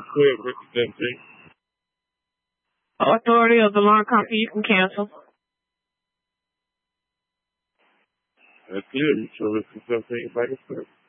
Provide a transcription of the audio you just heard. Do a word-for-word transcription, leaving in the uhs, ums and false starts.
Go ahead, Representative. Authority of the law company, you can cancel. That's clear. You show Representative back and forth.